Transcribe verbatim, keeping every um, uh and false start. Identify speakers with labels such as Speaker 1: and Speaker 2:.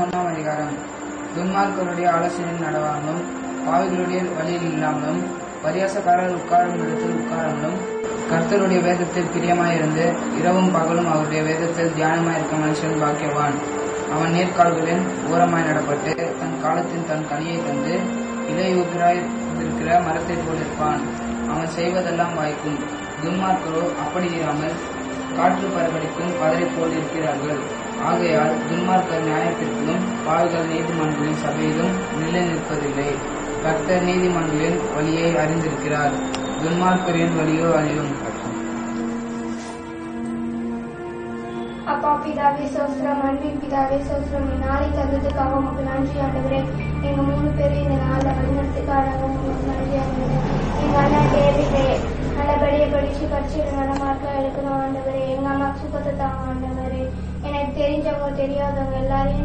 Speaker 1: பதினொன்றாம் அதிகாரம். துன்மார்க்கருடைய ஆலோசனையில் நடவாமலும் பாவிகளுடைய வழியில் இல்லாமலும் பரியாசக்காரர் உட்காரும் இடத்தில் உட்காராமலும் கர்த்தருடைய வேதத்தில் பிரியமாயிருந்து இரவும் பகலும் அவருடைய வேதத்தில் தியானமாயிருக்க மனுஷன் பாக்கியவான். அவன் நேர்கால்களின் ஓரமாய் நடப்பட்டு தன் காலத்தின் தன் கனியை தந்து இலையுதிராய் இருக்கிற மரத்தை போல் இருப்பான். அவன் செய்வதெல்லாம் வாய்க்கும். துன்மார்க்கரோ அப்படி இராமல் காற்று பரவடிக்கும் பதரை போல் இருக்கிறார்கள். ஆகையால் துன்மார்க்கர் நியாயத்திற்கும் பாவிகள் நீதிமன்றங்களின் சபையிலும் நிலை நிற்பதில்லை. கர்த்தர் நீதிமன்றங்களின் வழியை அறிந்திருக்கிறார், துன்மார்க்கரின் வழியோ அழியும்.
Speaker 2: அப்பா பிதாவே சோஸ்திரம், அன்பின் பிதாவே சோஸ்திரம், நாளை தந்ததுக்காக உங்களுக்கு நன்றி ஆண்டவரே. எங்க மூணு பேரும் இந்த நாளில் வழிநடத்துக்காக உங்களுக்கு நன்றி ஆண்டவரே. எங்க அண்ணன் டேவிடே நல்லபடியாக படிச்சு படிச்சு நல்ல மார்க்காக எடுக்கணும் ஆண்டவரே. எங்க அம்மா சுகத்தை தாங்க ஆண்டவரே. எனக்கு தெரிஞ்சவங்க தெரியாதவங்க எல்லாரையும்